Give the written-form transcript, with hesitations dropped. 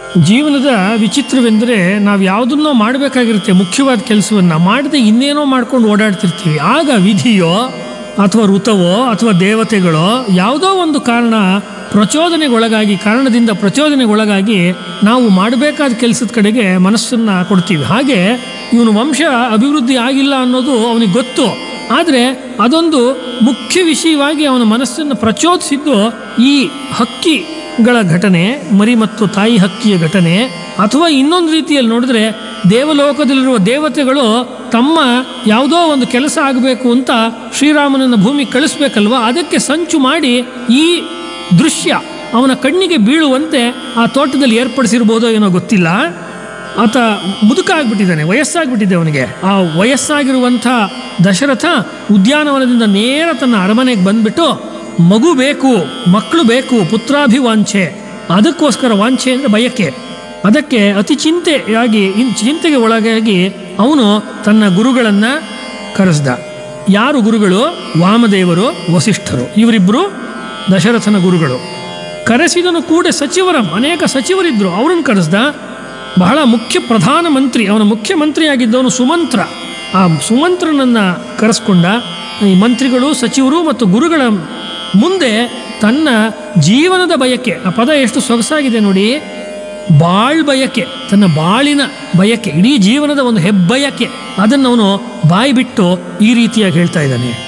ಜೀವನದ ವಿಚಿತ್ರವೆಂದರೆ ನಾವು ಯಾವುದನ್ನೋ ಮಾಡಬೇಕಾಗಿರುತ್ತೆ, ಮುಖ್ಯವಾದ ಕೆಲಸವನ್ನು ಮಾಡದೆ ಇನ್ನೇನೋ ಮಾಡ್ಕೊಂಡು ಓಡಾಡ್ತಿರ್ತೀವಿ. ಆಗ ವಿಧಿಯೋ ಅಥವಾ ಋತವೋ ಅಥವಾ ದೇವತೆಗಳೋ ಯಾವುದೋ ಒಂದು ಕಾರಣದಿಂದ ಪ್ರಚೋದನೆಗೊಳಗಾಗಿ ನಾವು ಮಾಡಬೇಕಾದ ಕೆಲಸದ ಕಡೆಗೆ ಮನಸ್ಸನ್ನು ಕೊಡ್ತೀವಿ. ಹಾಗೆ ಇವನು ವಂಶ ಅಭಿವೃದ್ಧಿ ಆಗಿಲ್ಲ ಅನ್ನೋದು ಅವನಿಗೆ ಗೊತ್ತು. ಆದರೆ ಅದೊಂದು ಮುಖ್ಯ ವಿಷಯವಾಗಿ ಅವನ ಮನಸ್ಸನ್ನು ಪ್ರಚೋದಿಸಿದ್ದು ಈ ಹಕ್ಕಿಗಳ ಘಟನೆ, ಮರಿ ಮತ್ತು ತಾಯಿ ಹಕ್ಕಿಯ ಘಟನೆ. ಅಥವಾ ಇನ್ನೊಂದು ರೀತಿಯಲ್ಲಿ ನೋಡಿದ್ರೆ ದೇವಲೋಕದಲ್ಲಿರುವ ದೇವತೆಗಳು ತಮ್ಮ ಯಾವುದೋ ಒಂದು ಕೆಲಸ ಆಗಬೇಕು ಅಂತ ಶ್ರೀರಾಮನನ್ನು ಭೂಮಿಗೆ ಕಳಿಸ್ಬೇಕಲ್ವ, ಅದಕ್ಕೆ ಸಂಚು ಮಾಡಿ ಈ ದೃಶ್ಯ ಅವನ ಕಣ್ಣಿಗೆ ಬೀಳುವಂತೆ ಆ ತೋಟದಲ್ಲಿ ಏರ್ಪಡಿಸಿರ್ಬೋದೋ ಏನೋ ಗೊತ್ತಿಲ್ಲ. ಆತ ಮುದುಕ ಆಗಿಬಿಟ್ಟಿದ್ದಾನೆ, ವಯಸ್ಸಾಗ್ಬಿಟ್ಟಿದೆ ಅವನಿಗೆ. ಆ ವಯಸ್ಸಾಗಿರುವಂಥ ದಶರಥ ಉದ್ಯಾನವನದಿಂದ ನೇರ ತನ್ನ ಅರಮನೆಗೆ ಬಂದ್ಬಿಟ್ಟು ಮಗು ಬೇಕು, ಮಕ್ಕಳು ಬೇಕು, ಪುತ್ರಾಭಿವಾಂಛೆ. ಅದಕ್ಕೋಸ್ಕರ ವಾಂಛೆ ಅಂದರೆ ಬಯಕೆ. ಅದಕ್ಕೆ ಅತಿ ಚಿಂತೆಗೆ ಒಳಗಾಗಿ ಅವನು ತನ್ನ ಗುರುಗಳನ್ನು ಕರೆಸ್ದ. ಯಾರು ಗುರುಗಳು? ವಾಮದೇವರು, ವಸಿಷ್ಠರು. ಇವರಿಬ್ಬರು ದಶರಥನ ಗುರುಗಳು. ಕರೆಸಿದನು ಕೂಡ ಅನೇಕ ಸಚಿವರಿದ್ದರು, ಅವರನ್ನು ಕರೆಸ್ದ. ಬಹಳ ಪ್ರಧಾನ ಮಂತ್ರಿ, ಅವನ ಮುಖ್ಯಮಂತ್ರಿಯಾಗಿದ್ದವನು ಸುಮಂತ್ರ. ಆ ಸುಮಂತ್ರನನ್ನು ಕರೆಸ್ಕೊಂಡ. ಈ ಮಂತ್ರಿಗಳು, ಸಚಿವರು ಮತ್ತು ಗುರುಗಳ ಮುಂದೆ ತನ್ನ ಜೀವನದ ಬಯಕೆ, ಆ ಪದ ಎಷ್ಟು ಸೊಗಸಾಗಿದೆ ನೋಡಿ, ಬಯಕೆ, ತನ್ನ ಬಾಳಿನ ಬಯಕೆ, ಇಡೀ ಜೀವನದ ಒಂದು ಹೆಬ್ಬಯಕೆ, ಅದನ್ನು ಅವನು ಬಾಯಿ ಬಿಟ್ಟು ಈ ರೀತಿಯಾಗಿ ಹೇಳ್ತಾ ಇದ್ದಾನೆ.